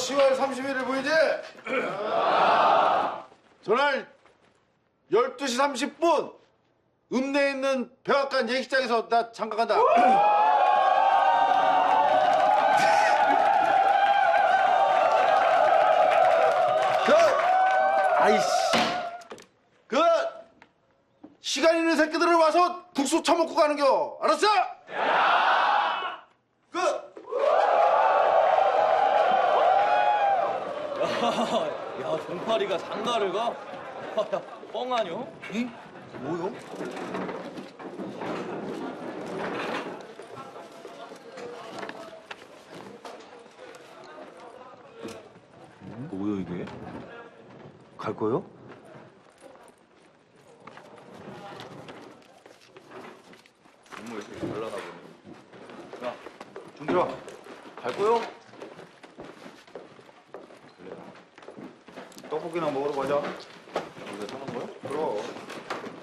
10월 31일 보이지? 전날 12시 30분 읍내에 있는 백악관 예식장에서 나 잠깐 간다. 아이씨. 시간 있는 새끼들은 와서 국수 처먹고 가는겨. 알았어? 야, 종파리가 장가를 가? 야, 뻥 아뇨? 응? 뭐요? 뭐요, 이게? 갈 거요? 정말 이렇게 잘나나 보네. 야, 준들아, 갈 거요? 그래. 떡볶이나 먹으러 가자. 우리가 사는 거야? 그럼.